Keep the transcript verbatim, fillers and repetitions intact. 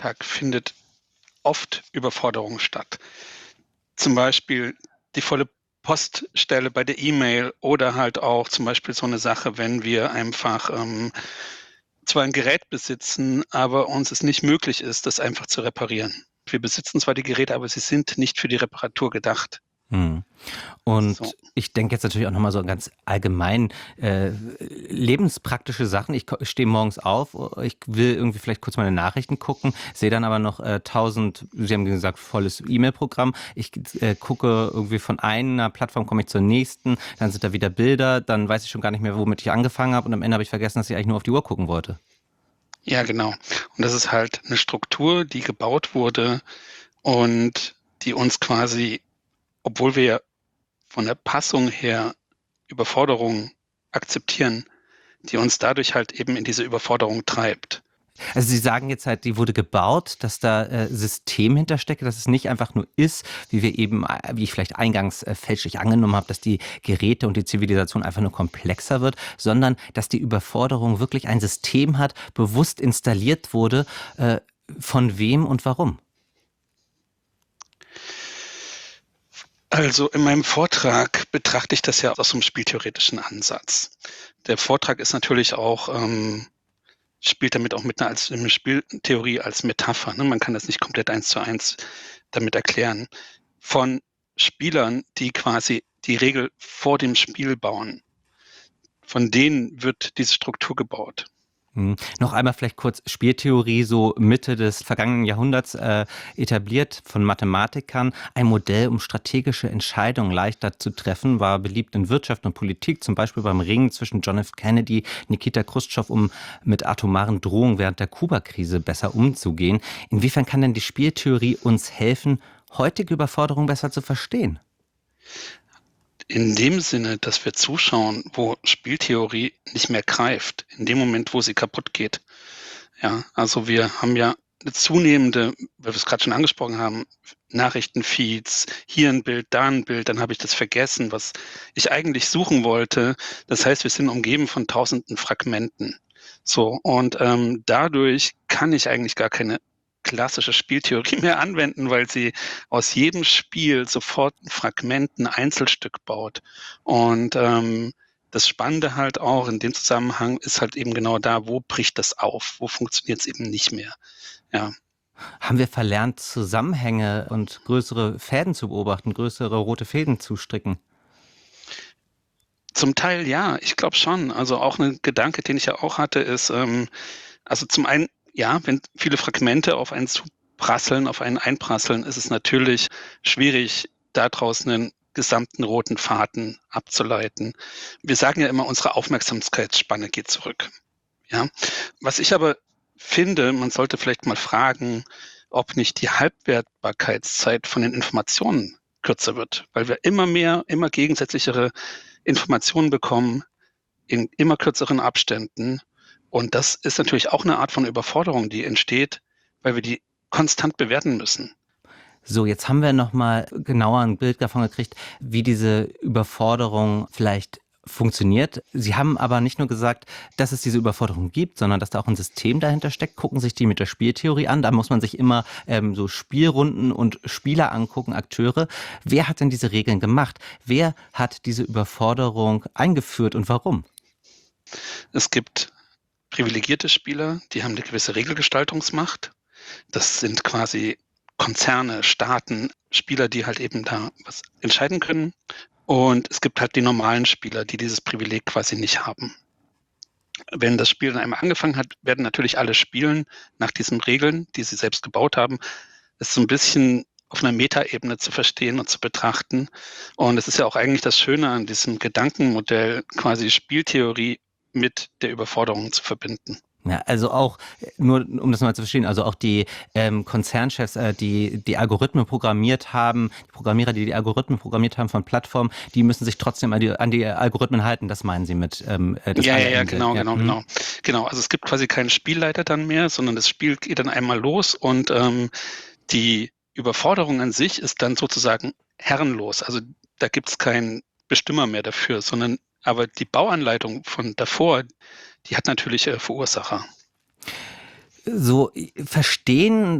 Alltag findet oft Überforderung statt. Zum Beispiel die volle Poststelle bei der E-Mail oder halt auch zum Beispiel so 'ne Sache, wenn wir einfach, ähm, zwar 'n Gerät besitzen, aber uns es nicht möglich ist, das einfach zu reparieren. Wir besitzen zwar die Geräte, aber sie sind nicht für die Reparatur gedacht. Mhm. So. Und ich denke jetzt natürlich auch noch mal so ganz allgemein, äh, lebenspraktische Sachen. Ich ko stehe morgens auf, ich will irgendwie vielleicht kurz meine Nachrichten gucken, sehe dann aber noch, äh, tausend Sie haben gesagt, volles E-Mail-Programm. Ich, äh, gucke irgendwie von einer Plattform komme ich zur nächsten, dann sind da wieder Bilder, dann weiß ich schon gar nicht mehr, womit ich angefangen habe und am Ende habe ich vergessen, dass ich eigentlich nur auf die Uhr gucken wollte. Ja, genau. Und das ist halt 'ne Struktur, die gebaut wurde und die uns quasi, obwohl wir von der Passung her Überforderung akzeptieren, die uns dadurch halt eben in diese Überforderung treibt. Also, Sie sagen jetzt halt, die wurde gebaut, dass da, äh, System hintersteckt, dass es nicht einfach nur ist, wie wir eben äh, wie ich vielleicht eingangs, äh, fälschlich angenommen habe, dass die Geräte und die Zivilisation einfach nur komplexer wird, sondern dass die Überforderung wirklich ein System hat, bewusst installiert wurde. Äh, von wem und warum? Also, in meinem Vortrag betrachte ich das ja aus so 'nem spieltheoretischen Ansatz. Der Vortrag ist natürlich auch, ähm spielt damit auch mit 'ner als 'ne Spieltheorie als Metapher, ne? Man kann das nicht komplett eins zu eins damit erklären. Von Spielern, die quasi die Regel vor dem Spiel bauen. Von denen wird diese Struktur gebaut. Mhm. Noch einmal vielleicht kurz Spieltheorie, so Mitte des vergangenen Jahrhunderts, äh, etabliert von Mathematikern. Ein Modell, um strategische Entscheidungen leichter zu treffen, war beliebt in Wirtschaft und Politik, zum Beispiel beim Ringen zwischen John F. Kennedy, Nikita Chruschtschow, um mit atomaren Drohungen während der Kubakrise besser umzugehen. Inwiefern kann denn die Spieltheorie uns helfen, heutige Überforderungen besser zu verstehen? In dem Sinne, dass wir zuschauen, wo Spieltheorie nicht mehr greift, in dem Moment, wo sie kaputtgeht. Ja, also, wir haben ja 'ne zunehmende, weil wir's grad schon angesprochen haben, Nachrichtenfeeds, hier 'n Bild, da 'n Bild, dann habe ich das vergessen, was ich eigentlich suchen wollte. Das heißt, wir sind umgeben von tausenden Fragmenten. So, und, ähm, dadurch kann ich eigentlich gar keine klassische Spieltheorie mehr anwenden, weil sie aus jedem Spiel sofort 'n Fragment, 'n Einzelstück baut. Und, ähm, das Spannende halt auch in dem Zusammenhang ist halt eben genau da, wo bricht das auf? Wo funktioniert's eben nicht mehr? Ja. Haben wir verlernt, Zusammenhänge und größere Fäden zu beobachten, größere rote Fäden zu stricken? Zum Teil ja, ich glaube schon. Also, auch 'nen Gedanke, den ich ja auch hatte, ist, ähm also, zum einen, ja, wenn viele Fragmente auf einen zuprasseln auf einen einprasseln, ist es natürlich schwierig, da draus 'nen gesamten roten Faden abzuleiten. Wir sagen ja immer, unsere Aufmerksamkeitsspanne geht zurück, ja? Was ich aber finde, man sollte vielleicht mal fragen, ob nicht die Halbwertbarkeitszeit von den Informationen kürzer wird, weil wir immer mehr, immer gegensätzlichere Informationen bekommen in immer kürzeren Abständen. Und das ist natürlich auch 'ne Art von Überforderung, die entsteht, weil wir die konstant bewerten müssen. So, jetzt haben wir noch mal genauer 'n Bild davon gekriegt, wie diese Überforderung vielleicht funktioniert. Sie haben aber nicht nur gesagt, dass es diese Überforderung gibt, sondern dass da auch 'n System dahinter steckt. Gucken sich die mit der Spieltheorie an. Da muss man sich immer, ähm, so Spielrunden und Spieler angucken, Akteure. Wer hat denn diese Regeln gemacht? Wer hat diese Überforderung eingeführt und warum? Es gibt privilegierte Spieler, die haben 'ne gewisse Regelgestaltungsmacht. Das sind quasi Konzerne, Staaten, Spieler, die halt eben da was entscheiden können. Und es gibt halt die normalen Spieler, die dieses Privileg quasi nicht haben. Wenn das Spiel dann einmal angefangen hat, werden natürlich alle spielen nach diesen Regeln, die sie selbst gebaut haben. Ist so 'n bisschen auf 'ner Metaebene zu verstehen und zu betrachten. Und es ist ja auch eigentlich das Schöne an diesem Gedankenmodell, quasi Spieltheorie mit der Überforderung zu verbinden. Ja, also auch nur um das mal zu verstehen, also auch die, ähm, Konzernchefs, äh, die die Algorithmen programmiert haben die Programmierer, die die Algorithmen programmiert haben von Plattformen, die müssen sich trotzdem an die an die Algorithmen halten. Das meinen Sie mit, ähm, äh, dass Ja, ja, alle ja, eng sind? genau, Ja, genau, mhm. genau. Genau, also, es gibt quasi keinen Spielleiter dann mehr, sondern das Spiel geht dann einmal los und, ähm, die Überforderung an sich ist dann sozusagen herrenlos. Also, da gibt's keinen Bestimmer mehr dafür, sondern aber die Bauanleitung von davor, die hat natürlich, äh, Verursacher. So, i verstehen